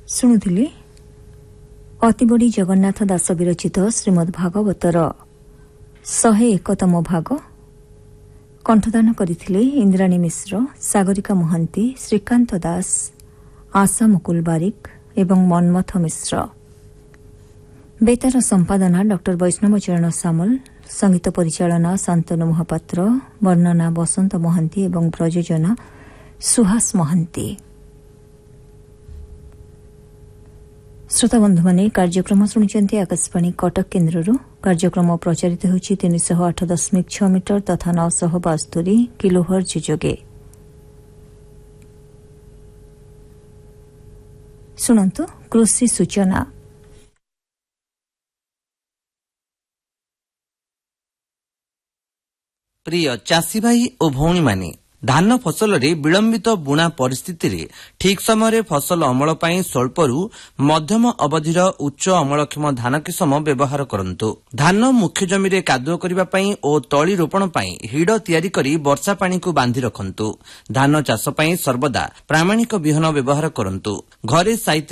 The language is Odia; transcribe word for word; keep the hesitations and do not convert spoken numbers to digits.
ଶୁଣୁଥିଲି ଅତିବଡ଼ି ଜଗନ୍ନାଥ ଦାସ ବିରଚିତ ଶ୍ରୀମଦ୍ ଭାଗବତର ଶହେ ଏକତମ ଭାଗ କଣ୍ଠଦାନ କରିଥିଲେ ଇନ୍ଦ୍ରାଣୀ ମିଶ୍ର, ସାଗରିକା ମହାନ୍ତି, ଶ୍ରୀକାନ୍ତ ଦାସ, ଆଶା ମୁକୁଲ ବାରିକ ଏବଂ ମନ୍ମଥ ମିଶ୍ର। ବେତାର ସମ୍ପାଦନା ଡ ବୈଷ୍ଣବ ଚରଣ ସାମଲ, ସଙ୍ଗୀତ ପରିଚାଳନା ଶାନ୍ତନୁ ମହାପାତ୍ର, ବର୍ଣ୍ଣନା ବସନ୍ତ ମହାନ୍ତି ଏବଂ ପ୍ରଯୋଜନା ସୁହାସ ମହାନ୍ତି। ଶ୍ରୋତାବନ୍ଧୁମାନେ କାର୍ଯ୍ୟକ୍ରମ ଶୁଣୁଛନ୍ତି ଆକାଶବାଣୀ କଟକ କେନ୍ଦ୍ରରୁ। କାର୍ଯ୍ୟକ୍ରମ ପ୍ରଚାରିତ ହେଉଛି ତିନିଶହ ଆଠ ଦଶମିକ ଛଅ ମିଟର ତଥା ନଅଶହ ବାସ୍ତୋରି କିଲୋହର୍ଜ ଯୋଗେ। ଶୁଣନ୍ତୁ କୃଷି ସୂଚନା। ପ୍ରିୟ ଚାଷୀ ଭାଇ ଓ ଭଉଣୀମାନେ, ଧାନ ଫସଲରେ ବିଳମ୍ବିତ ବୁଣା ପରିସ୍ଥିତିରେ ଠିକ୍ ସମୟରେ ଫସଲ ଅମଳ ପାଇଁ ସ୍ୱଳ୍ପରୁ ମଧ୍ୟମ ଅବଧିର ଉଚ୍ଚ ଅମଳକ୍ଷମ ଧାନ କିସମ ବ୍ୟବହାର କରନ୍ତୁ। ଧାନ ମୁଖ୍ୟ ଜମିରେ କାଦୁଅ କରିବା ପାଇଁ ଓ ତଳି ରୋପଣ ପାଇଁ ହିଡ଼ ତିଆରି କରି ବର୍ଷା ପାଣିକୁ ବାନ୍ଧି ରଖନ୍ତୁ। ଧାନ ଚାଷ ପାଇଁ ସର୍ବଦା ପ୍ରାମାଣିକ ବିହନ ବ୍ୟବହାର କରନ୍ତୁ। ଘରେ ସାଇତି